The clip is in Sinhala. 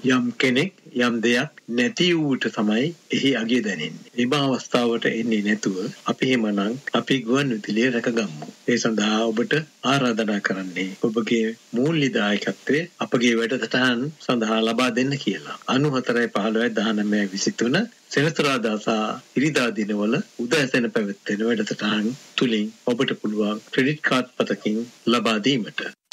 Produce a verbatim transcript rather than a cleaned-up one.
යම් කෙනෙක් යම් දෙයක් නැති වූට තමයි එහි අගය දැනෙන්නේ. මේ අවස්ථාවට එන්නේ නැතුව අපි එමනම් අපි ගුවන් විදුලිය රැකගමු. ඒ සඳහා ඔබට ආරාධනා කරන්නේ ඔබගේ මූල්‍ය දායකත්වය අපගේ වැඩසටහන් සඳහා ලබා දෙන්න කියලා. අනූ හතරයි පහළොවයි දහනවයයි විසිතුන සෙනසුරාදා සහ ඉරිදා දිනවල උදෑසන පැවැත්වෙන වැඩසටහන් තුලින් ඔබට පුළුවන් ක්‍රෙඩිට් කාඩ් පතකින් ලබා දීමට.